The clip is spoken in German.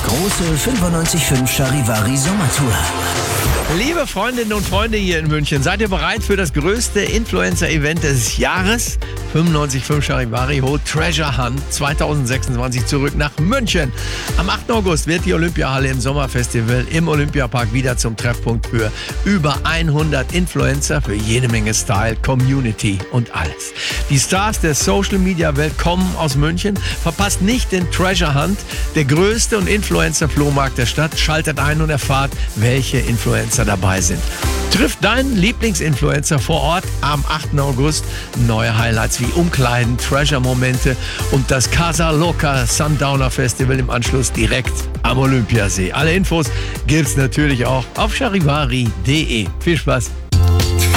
große 95.5 Charivari Sommertour. Liebe Freundinnen und Freunde hier in München, seid ihr bereit für das größte Influencer-Event des Jahres? 95.5 Charivari holt Treasure Hunt 2026 zurück nach München. Am 8. August wird die Olympiahalle im Sommerfestival im Olympiapark wieder zum Treffpunkt für über 100 Influencer für jede Menge Style, Community und alles. Die Stars der Social-Media-Welt kommen aus München. Verpasst nicht den Treasure Hunt, der größte und Influencer-Flohmarkt der Stadt. Schaltet ein und erfahrt, welche Influencer dabei sind. Trifft deinen Lieblingsinfluencer vor Ort am 8. August. Neue Highlights wie Umkleiden, Treasure-Momente und das Casa Loca Sundowner Festival im Anschluss direkt am Olympiasee. Alle Infos gibt's natürlich auch auf charivari.de. Viel Spaß!